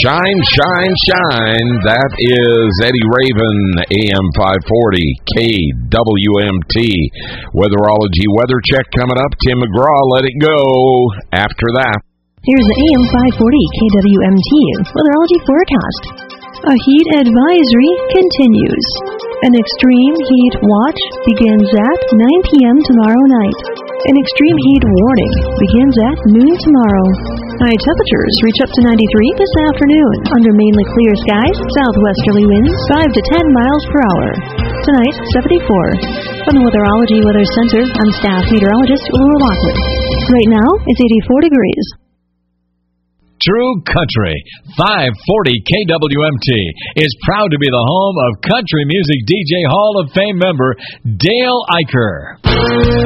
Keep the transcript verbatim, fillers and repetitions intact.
Shine, shine, shine. That is Eddie Raven, A M five forty, K W M T. Weatherology weather check coming up. Tim McGraw, let it go after that. Here's the A M five forty K W M T weatherology forecast. A heat advisory continues. An extreme heat watch begins at nine p.m. tomorrow night. An extreme heat warning begins at noon tomorrow. High temperatures reach up to ninety-three this afternoon under mainly clear skies, southwesterly winds five to ten miles per hour. Tonight, seventy-four. From the Weatherology Weather Center, I'm staff meteorologist Laura Lockwood. Right now, it's eighty-four degrees. True Country, five forty K W M T, is proud to be the home of country music D J Hall of Fame member Dale Eicher.